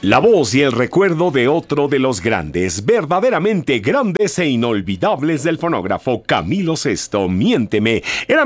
La voz y el recuerdo de otro de los grandes, verdaderamente grandes e inolvidables del fonógrafo, Camilo Sesto, Miénteme. Era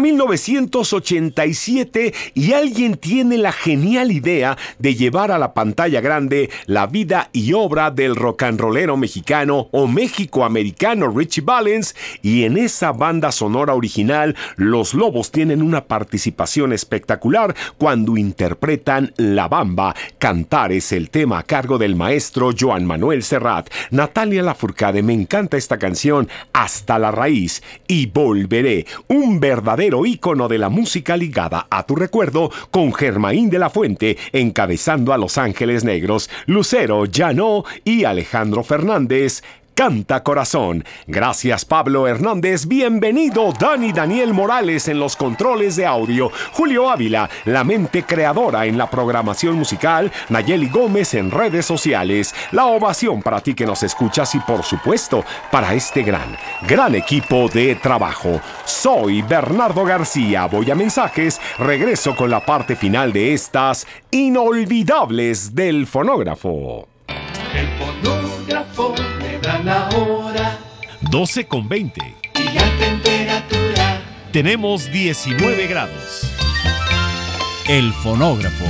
1987 y alguien tiene la genial idea de llevar a la pantalla grande la vida y obra del rock and rollero mexicano o mexicoamericano Richie Valens, y en esa banda sonora original Los Lobos tienen una participación espectacular cuando interpretan La Bamba. Cantar es el tema a cargo del maestro Joan Manuel Serrat. Natalia Lafourcade, me encanta esta canción, Hasta la Raíz, y Volveré, un verdadero ícono de la música ligada a tu recuerdo, con Germain de la Fuente encabezando a Los Ángeles Negros, Lucero Llano y Alejandro Fernández. Canta Corazón. Gracias, Pablo Hernández. Bienvenido, Daniel Morales en los controles de audio. Julio Ávila, la mente creadora en la programación musical. Nayeli Gómez en redes sociales. La ovación para ti que nos escuchas y, por supuesto, para este gran equipo de trabajo. Soy Bernardo García. Voy a mensajes. Regreso con la parte final de estas inolvidables del fonógrafo. El fonógrafo me da la hora. 12:20. Y la temperatura. Tenemos 19 grados. El fonógrafo.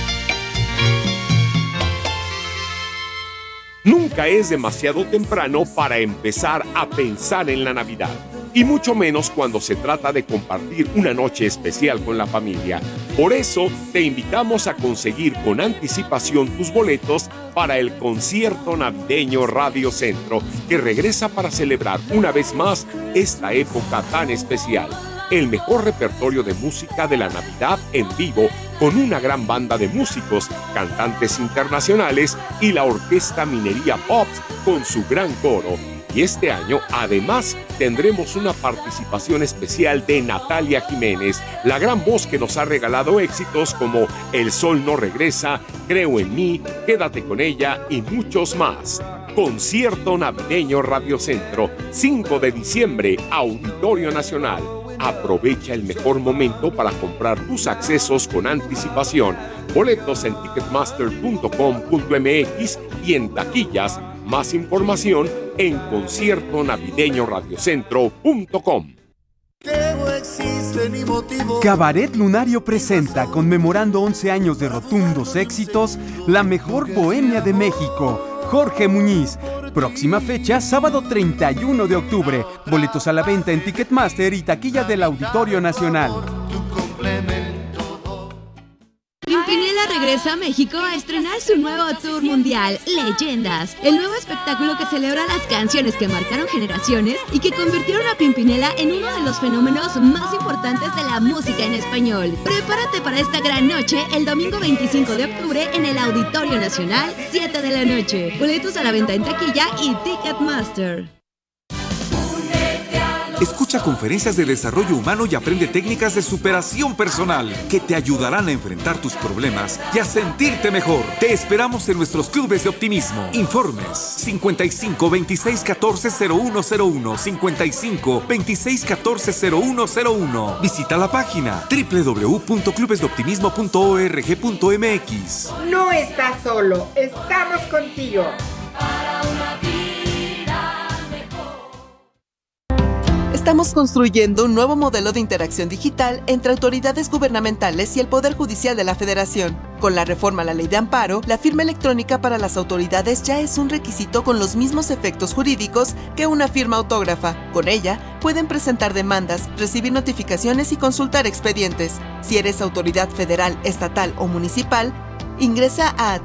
Nunca es demasiado temprano para empezar a pensar en la Navidad. Y mucho menos cuando se trata de compartir una noche especial con la familia. Por eso, te invitamos a conseguir con anticipación tus boletos para el concierto navideño Radio Centro, que regresa para celebrar una vez más esta época tan especial. El mejor repertorio de música de la Navidad en vivo, con una gran banda de músicos, cantantes internacionales y la Orquesta Minería Pops con su gran coro. Y este año, además, tendremos una participación especial de Natalia Jiménez, la gran voz que nos ha regalado éxitos como El Sol No Regresa, Creo en Mí, Quédate con Ella y muchos más. Concierto navideño Radio Centro, 5 de diciembre, Auditorio Nacional. Aprovecha el mejor momento para comprar tus accesos con anticipación. Boletos en ticketmaster.com.mx y en taquillas. Más información en conciertonavideñoradiocentro.com. Cabaret Lunario presenta, conmemorando 11 años de rotundos éxitos, la mejor bohemia de México, Jorge Muñiz. Próxima fecha, sábado 31 de octubre. Boletos a la venta en Ticketmaster y taquilla del Auditorio Nacional. Pimpinela regresa a México a estrenar su nuevo tour mundial, Leyendas, el nuevo espectáculo que celebra las canciones que marcaron generaciones y que convirtieron a Pimpinela en uno de los fenómenos más importantes de la música en español. Prepárate para esta gran noche el domingo 25 de octubre en el Auditorio Nacional, 7 de la noche. Boletos a la venta en taquilla y Ticketmaster. Escucha conferencias de desarrollo humano y aprende técnicas de superación personal que te ayudarán a enfrentar tus problemas y a sentirte mejor. Te esperamos en nuestros clubes de optimismo. Informes 55 26 14 0101, 55 26 14 0101. Visita la página www.clubesdeoptimismo.org.mx. No estás solo, estamos contigo. Estamos construyendo un nuevo modelo de interacción digital entre autoridades gubernamentales y el Poder Judicial de la Federación. Con la reforma a la Ley de Amparo, la firma electrónica para las autoridades ya es un requisito con los mismos efectos jurídicos que una firma autógrafa. Con ella, pueden presentar demandas, recibir notificaciones y consultar expedientes. Si eres autoridad federal, estatal o municipal, ingresa a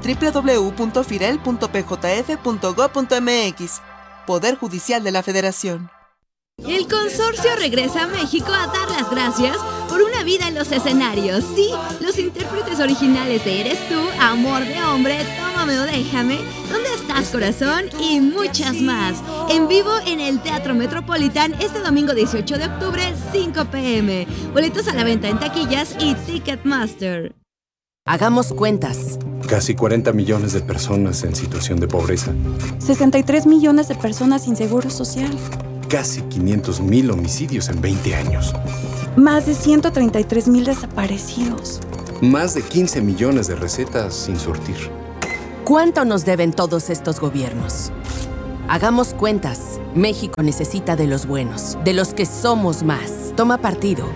www.firel.pjf.gov.mx. Poder Judicial de la Federación. El consorcio regresa a México a dar las gracias por una vida en los escenarios. Sí, los intérpretes originales de Eres Tú, Amor de Hombre, Tómame o Déjame, ¿Dónde estás, corazón? Y muchas más. En vivo en el Teatro Metropolitan este domingo 18 de octubre, 5 p.m. Boletos a la venta en taquillas y Ticketmaster. Hagamos cuentas. Casi 40 millones de personas en situación de pobreza. 63 millones de personas sin seguro social. Casi 500,000 homicidios en 20 años. Más de 133,000 desaparecidos. Más de 15 millones de recetas sin surtir. ¿Cuánto nos deben todos estos gobiernos? Hagamos cuentas. México necesita de los buenos, de los que somos más. Toma partido.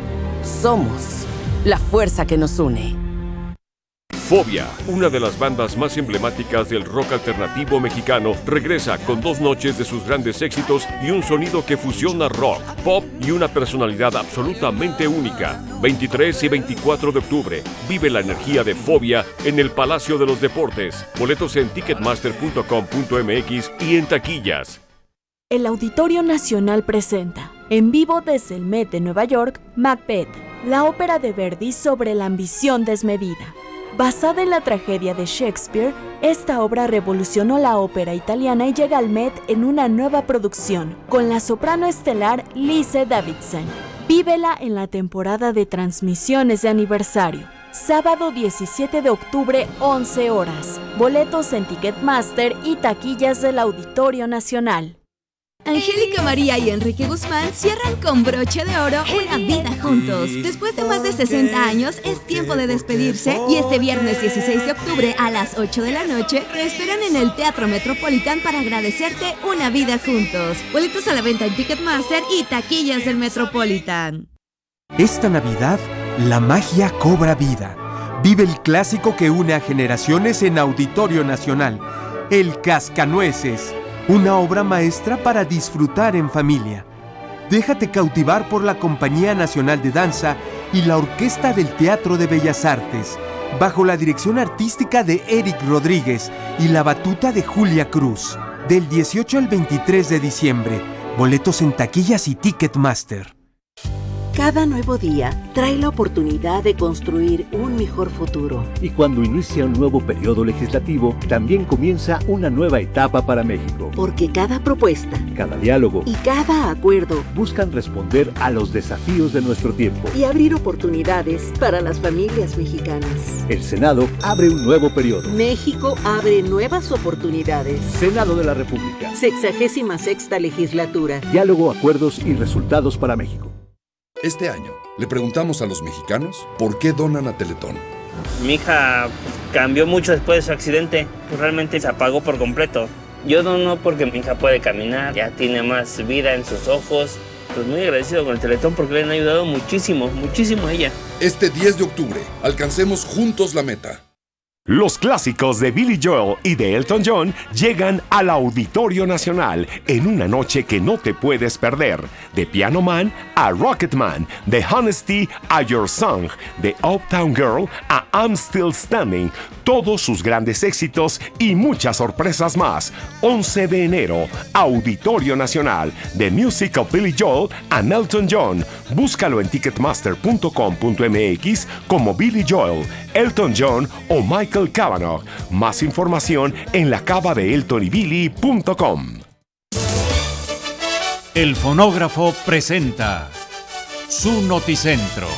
Somos la fuerza que nos une. Fobia, una de las bandas más emblemáticas del rock alternativo mexicano, regresa con 2 noches de sus grandes éxitos y un sonido que fusiona rock, pop y una personalidad absolutamente única. 23 y 24 de octubre, vive la energía de Fobia en el Palacio de los Deportes. Boletos en ticketmaster.com.mx y en taquillas. El Auditorio Nacional presenta, en vivo desde el Met de Nueva York, Macbeth, la ópera de Verdi sobre la ambición desmedida. Basada en la tragedia de Shakespeare, esta obra revolucionó la ópera italiana y llega al Met en una nueva producción, con la soprano estelar Lise Davidson. Vívela en la temporada de transmisiones de aniversario. Sábado 17 de octubre, 11 horas. Boletos en Ticketmaster y taquillas del Auditorio Nacional. Angélica María y Enrique Guzmán cierran con broche de oro una vida juntos. Después de más de 60 años, es tiempo de despedirse y este viernes 16 de octubre a las 8 de la noche te esperan en el Teatro Metropolitan para agradecerte una vida juntos. Boletos a la venta en Ticketmaster y taquillas del Metropolitan. Esta Navidad, la magia cobra vida. Vive el clásico que une a generaciones en Auditorio Nacional, El Cascanueces. Una obra maestra para disfrutar en familia. Déjate cautivar por la Compañía Nacional de Danza y la Orquesta del Teatro de Bellas Artes, bajo la dirección artística de Eric Rodríguez y la batuta de Julia Cruz. Del 18 al 23 de diciembre. Boletos en taquillas y Ticketmaster. Cada nuevo día trae la oportunidad de construir un mejor futuro. Y cuando inicia un nuevo periodo legislativo, también comienza una nueva etapa para México. Porque cada propuesta, cada diálogo y cada acuerdo buscan responder a los desafíos de nuestro tiempo y abrir oportunidades para las familias mexicanas. El Senado abre un nuevo periodo. México abre nuevas oportunidades. Senado de la República. 66ª legislatura. Diálogo, acuerdos y resultados para México. Este año, le preguntamos a los mexicanos por qué donan a Teletón. Mi hija cambió mucho después de su accidente, realmente se apagó por completo. Yo dono porque mi hija puede caminar, ya tiene más vida en sus ojos. Pues muy agradecido con el Teletón porque le han ayudado muchísimo, muchísimo a ella. Este 10 de octubre, alcancemos juntos la meta. Los clásicos de Billy Joel y de Elton John llegan al Auditorio Nacional en una noche que no te puedes perder. De Piano Man a Rocket Man, de Honesty a Your Song, de Uptown Girl a I'm Still Standing, todos sus grandes éxitos y muchas sorpresas más. 11 de enero, Auditorio Nacional, The Music of Billy Joel and Elton John. Búscalo en ticketmaster.com.mx como Billy Joel, Elton John o Michael Cavanaugh. Más información en lacavadeeltonybilly.com. El Fonógrafo presenta su Noticentro.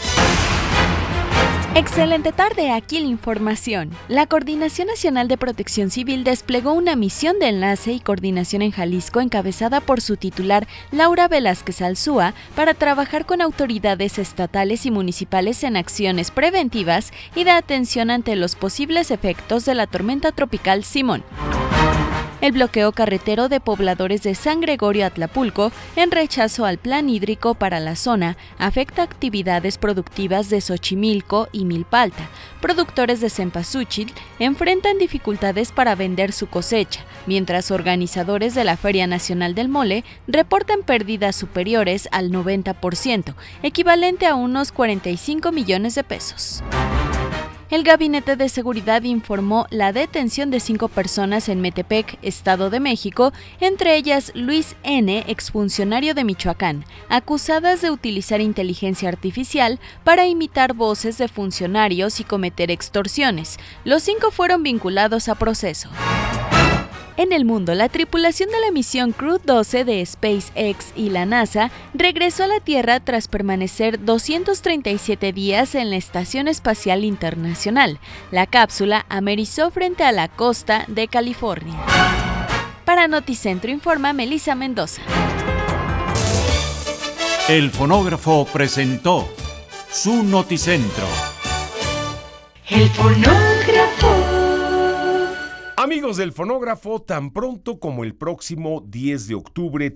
Excelente tarde, aquí la información. La Coordinación Nacional de Protección Civil desplegó una misión de enlace y coordinación en Jalisco encabezada por su titular, Laura Velázquez Alzúa, para trabajar con autoridades estatales y municipales en acciones preventivas y de atención ante los posibles efectos de la tormenta tropical Simón. El bloqueo carretero de pobladores de San Gregorio Atlapulco, en rechazo al plan hídrico para la zona, afecta actividades productivas de Xochimilco y Milpalta. Productores de cempasúchil enfrentan dificultades para vender su cosecha, mientras organizadores de la Feria Nacional del Mole reportan pérdidas superiores al 90%, equivalente a unos 45 millones de pesos. El Gabinete de Seguridad informó la detención de 5 personas en Metepec, Estado de México, entre ellas Luis N., exfuncionario de Michoacán, acusadas de utilizar inteligencia artificial para imitar voces de funcionarios y cometer extorsiones. Los 5 fueron vinculados a proceso. En el mundo, la tripulación de la misión Crew 12 de SpaceX y la NASA regresó a la Tierra tras permanecer 237 días en la Estación Espacial Internacional. La cápsula amerizó frente a la costa de California. Para Noticentro informa Melissa Mendoza. El Fonógrafo presentó su Noticentro. El Fonógrafo. Amigos del Fonógrafo, tan pronto como el próximo 10 de octubre,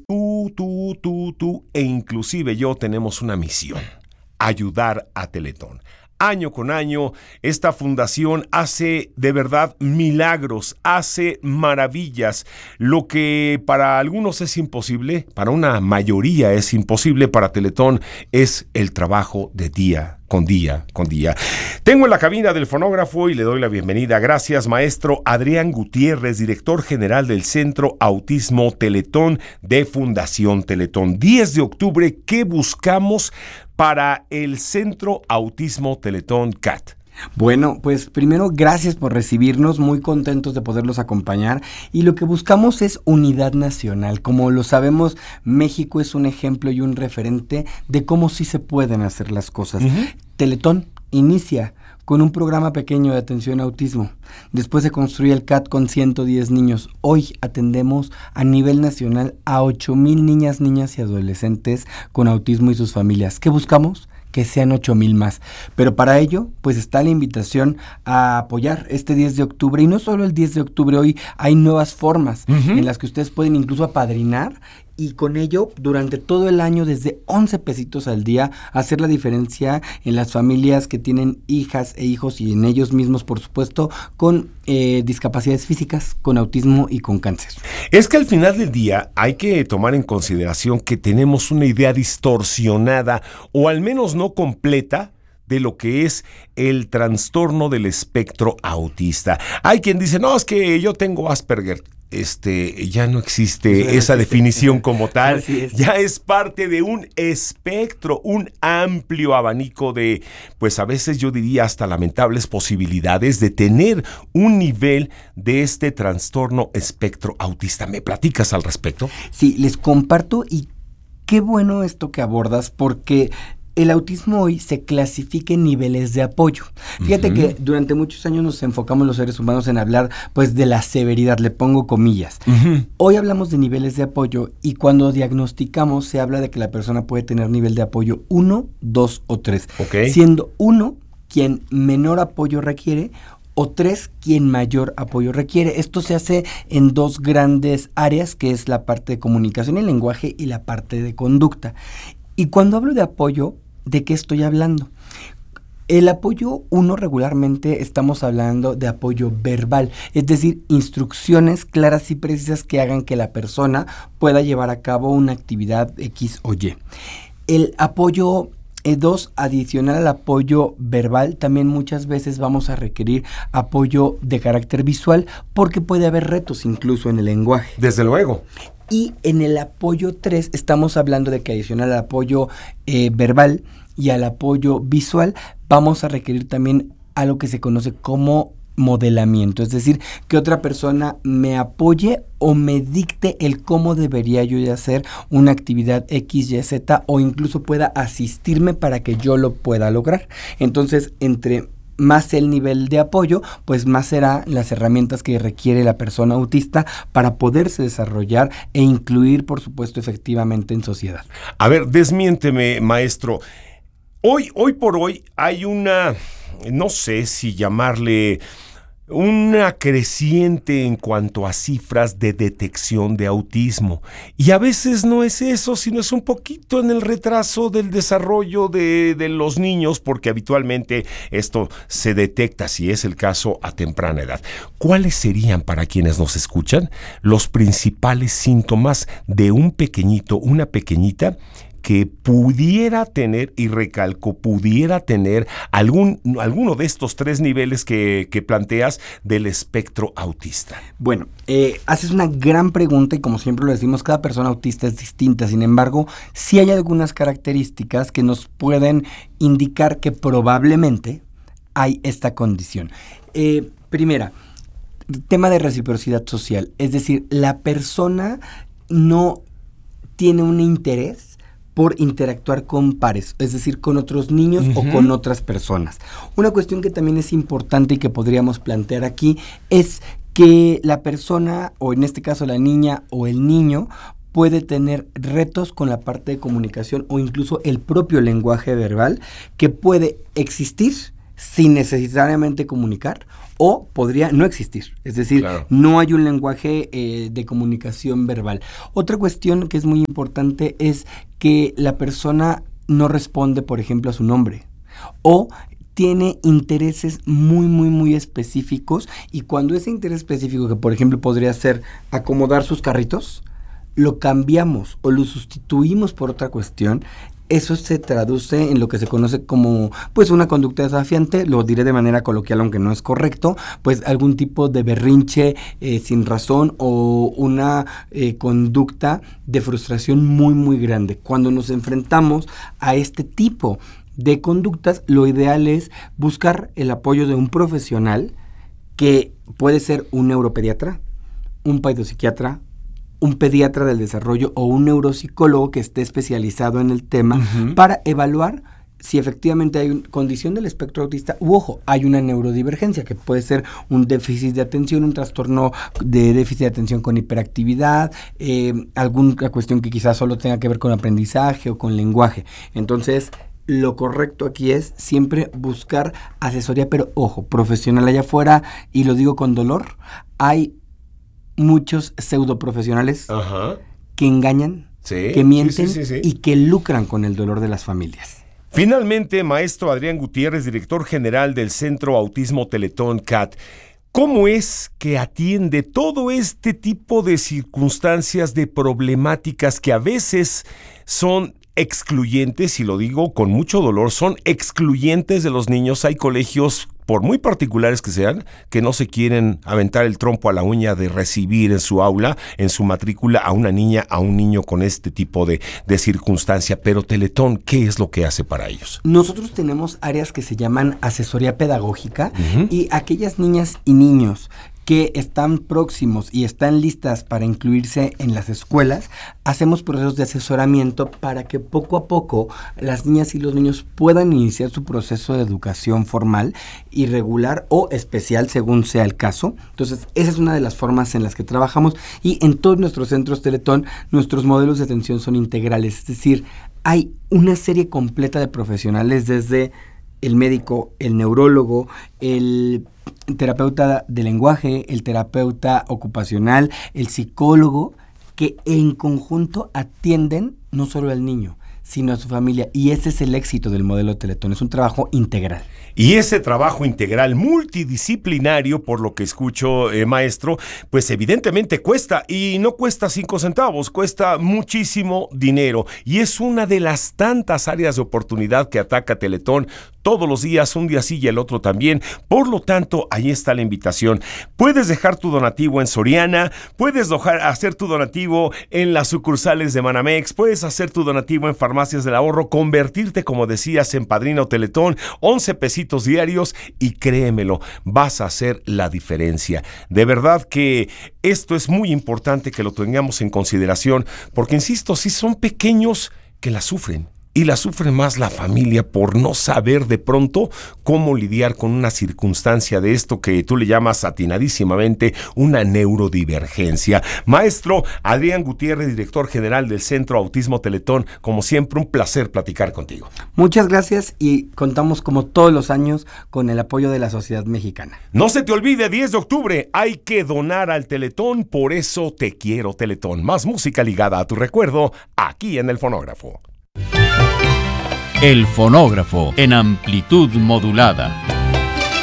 tú e inclusive yo tenemos una misión: ayudar a Teletón. Año con año, esta fundación hace de verdad milagros, hace maravillas. Lo que para algunos es imposible, para una mayoría es imposible, para Teletón es el trabajo de día con día. Tengo en la cabina del Fonógrafo y le doy la bienvenida. Gracias, maestro Adrián Gutiérrez, director general del Centro Autismo Teletón de Fundación Teletón. 10 de octubre, ¿qué buscamos para el Centro Autismo Teletón CAT? Bueno, pues primero gracias por recibirnos, muy contentos de poderlos acompañar, y lo que buscamos es unidad nacional. Como lo sabemos, México es un ejemplo y un referente de cómo sí se pueden hacer las cosas. Teletón inicia con un programa pequeño de atención a autismo. Después se construye el CAT con 110 niños. Hoy atendemos a nivel nacional a 8,000 niñas y adolescentes con autismo y sus familias. ¿Qué buscamos? Que sean 8,000 más. Pero para ello, pues está la invitación a apoyar este 10 de octubre. Y no solo el 10 de octubre, hoy hay nuevas formas en las que ustedes pueden incluso apadrinar, y con ello, durante todo el año, desde 11 pesitos al día, hacer la diferencia en las familias que tienen hijas e hijos, y en ellos mismos, por supuesto, con discapacidades físicas, con autismo y con cáncer. Es que al final del día hay que tomar en consideración que tenemos una idea distorsionada, o al menos no completa, de lo que es el trastorno del espectro autista. Hay quien dice, no, es que yo tengo Asperger. Ya no existe esa definición como tal. Ya es parte de un espectro, un amplio abanico de, pues a veces yo diría hasta lamentables posibilidades de tener un nivel de este trastorno espectro autista. ¿Me platicas al respecto? Sí, les comparto, y qué bueno esto que abordas, porque el autismo hoy se clasifica en niveles de apoyo. Fíjate que durante muchos años nos enfocamos los seres humanos en hablar, pues, de la severidad, le pongo comillas. Hoy hablamos de niveles de apoyo, y cuando diagnosticamos se habla de que la persona puede tener nivel de apoyo 1, 2 o 3. Siendo 1 quien menor apoyo requiere, o 3 quien mayor apoyo requiere. Esto se hace en dos grandes áreas, que es la parte de comunicación y lenguaje y la parte de conducta. Y cuando hablo de apoyo, ¿de qué estoy hablando? El apoyo 1 regularmente estamos hablando de apoyo verbal, es decir, instrucciones claras y precisas que hagan que la persona pueda llevar a cabo una actividad X o Y. El apoyo 2, adicional al apoyo verbal, también muchas veces vamos a requerir apoyo de carácter visual, porque puede haber retos incluso en el lenguaje. Desde luego. Y en el apoyo 3 estamos hablando de que adicional al apoyo verbal y al apoyo visual, vamos a requerir también algo que se conoce como modelamiento, es decir, que otra persona me apoye o me dicte el cómo debería yo de hacer una actividad X, Y, Z, o incluso pueda asistirme para que yo lo pueda lograr. Entonces, entre más el nivel de apoyo, pues más serán las herramientas que requiere la persona autista para poderse desarrollar e incluir, por supuesto, efectivamente en sociedad. A ver, desmiénteme, maestro. Hoy por hoy hay una, no sé si llamarle, una creciente en cuanto a cifras de detección de autismo. Y a veces no es eso, sino es un poquito en el retraso del desarrollo de los niños, porque habitualmente esto se detecta, si es el caso, a temprana edad. ¿Cuáles serían, para quienes nos escuchan, los principales síntomas de un pequeñito, una pequeñita, que pudiera tener, y recalco, pudiera tener alguno de estos 3 niveles que planteas del espectro autista? Bueno, haces una gran pregunta, y como siempre lo decimos, cada persona autista es distinta. Sin embargo, sí hay algunas características que nos pueden indicar que probablemente hay esta condición. Primera, tema de reciprocidad social, es decir, la persona no tiene un interés por interactuar con pares, es decir, con otros niños o con otras personas. Una cuestión que también es importante y que podríamos plantear aquí es que la persona, o en este caso la niña o el niño, puede tener retos con la parte de comunicación o incluso el propio lenguaje verbal, que puede existir sin necesariamente comunicar, o podría no existir. Es decir, no hay un lenguaje de comunicación verbal. Otra cuestión que es muy importante es que la persona no responde, por ejemplo, a su nombre o tiene intereses muy, muy, muy específicos, y cuando ese interés específico, que por ejemplo podría ser acomodar sus carritos, lo cambiamos o lo sustituimos por otra cuestión, eso se traduce en lo que se conoce como pues una conducta desafiante, lo diré de manera coloquial aunque no es correcto, pues algún tipo de berrinche sin razón o una conducta de frustración muy, muy grande. Cuando nos enfrentamos a este tipo de conductas, lo ideal es buscar el apoyo de un profesional que puede ser un neuropediatra, un pedopsiquiatra, un pediatra del desarrollo o un neuropsicólogo que esté especializado en el tema para evaluar si efectivamente hay una condición del espectro autista u, ojo, hay una neurodivergencia que puede ser un déficit de atención, un trastorno de déficit de atención con hiperactividad, alguna cuestión que quizás solo tenga que ver con aprendizaje o con lenguaje. Entonces, lo correcto aquí es siempre buscar asesoría, pero ojo, profesional allá afuera, y lo digo con dolor, hay muchos pseudoprofesionales que engañan, que mienten y que lucran con el dolor de las familias. Finalmente, maestro Adrián Gutiérrez, director general del Centro Autismo Teletón CAT, ¿cómo es que atiende todo este tipo de circunstancias, de problemáticas que a veces son excluyentes, y lo digo con mucho dolor, son excluyentes de los niños? Hay colegios, por muy particulares que sean, que no se quieren aventar el trompo a la uña de recibir en su aula, en su matrícula, a una niña, a un niño con este tipo de circunstancia. Pero Teletón, ¿qué es lo que hace para ellos? Nosotros tenemos áreas que se llaman asesoría pedagógica, y aquellas niñas y niños que están próximos y están listas para incluirse en las escuelas, hacemos procesos de asesoramiento para que poco a poco las niñas y los niños puedan iniciar su proceso de educación formal y regular o especial según sea el caso. Entonces, esa es una de las formas en las que trabajamos, y en todos nuestros centros Teletón, nuestros modelos de atención son integrales, es decir, hay una serie completa de profesionales, desde el médico, el neurólogo, el terapeuta de lenguaje, el terapeuta ocupacional, el psicólogo, que en conjunto atienden no solo al niño, sino a su familia. Y ese es el éxito del modelo Teletón, es un trabajo integral. Y ese trabajo integral multidisciplinario, por lo que escucho, maestro, pues evidentemente cuesta, y no cuesta 5 centavos, cuesta muchísimo dinero. Y es una de las tantas áreas de oportunidad que ataca Teletón todos los días, un día sí y el otro también. Por lo tanto, ahí está la invitación. Puedes dejar tu donativo en Soriana, puedes hacer tu donativo en las sucursales de Banamex, puedes hacer tu donativo en Farmacias del Ahorro, convertirte, como decías, en padrino Teletón, 11 pesitos diarios, y créemelo, vas a hacer la diferencia. De verdad que esto es muy importante que lo tengamos en consideración, porque insisto, si son pequeños que la sufren. Y la sufre más la familia por no saber de pronto cómo lidiar con una circunstancia de esto que tú le llamas atinadísimamente una neurodivergencia. Maestro Adrián Gutiérrez, director general del Centro Autismo Teletón, como siempre, un placer platicar contigo. Muchas gracias, y contamos como todos los años con el apoyo de la sociedad mexicana. No se te olvide, 10 de octubre, hay que donar al Teletón, por eso te quiero Teletón. Más música ligada a tu recuerdo, aquí en El Fonógrafo. El Fonógrafo en amplitud modulada.